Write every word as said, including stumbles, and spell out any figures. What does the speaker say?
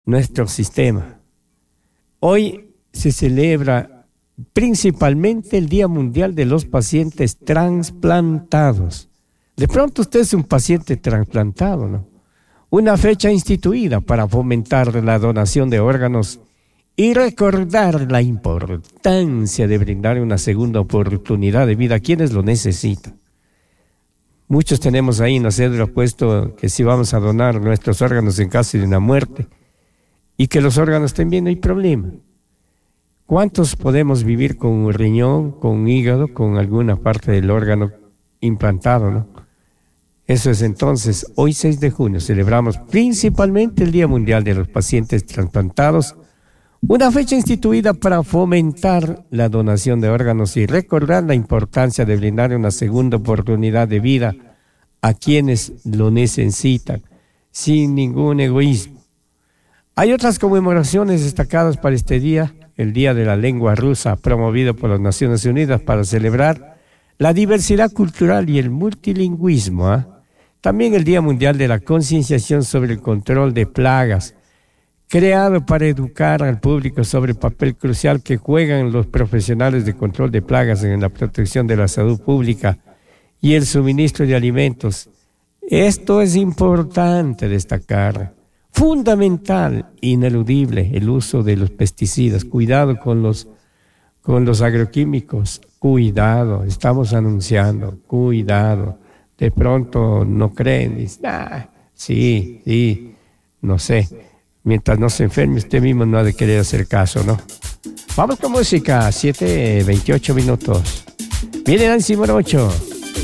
nuestro sistema. Hoy se celebra principalmente el Día Mundial de los Pacientes Transplantados. De pronto usted es un paciente trasplantado, ¿no? Una fecha instituida para fomentar la donación de órganos y recordar la importancia de brindar una segunda oportunidad de vida a quienes lo necesitan. Muchos tenemos ahí en la cédula puesto que si vamos a donar nuestros órganos en caso de una muerte y que los órganos estén bien, no hay problema. ¿Cuántos podemos vivir con un riñón, con un hígado, con alguna parte del órgano implantado, no? Eso es entonces, hoy seis de junio, celebramos principalmente el Día Mundial de los Pacientes Transplantados, una fecha instituida para fomentar la donación de órganos y recordar la importancia de brindar una segunda oportunidad de vida a quienes lo necesitan, sin ningún egoísmo. Hay otras conmemoraciones destacadas para este día, el Día de la Lengua Rusa, promovido por las Naciones Unidas para celebrar la diversidad cultural y el multilingüismo, ¿eh? También el Día Mundial de la Concienciación sobre el Control de Plagas, creado para educar al público sobre el papel crucial que juegan los profesionales de control de plagas en la protección de la salud pública y el suministro de alimentos. Esto es importante destacar. Fundamental, ineludible, el uso de los pesticidas. Cuidado con los, con los agroquímicos. Cuidado, estamos anunciando, cuidado. De pronto no creen, dicen, ah, sí, sí, no sé. Mientras no se enferme, usted mismo no ha de querer hacer caso, ¿no? Vamos con música, siete veintiocho minutos. Viene Nancy Morocho.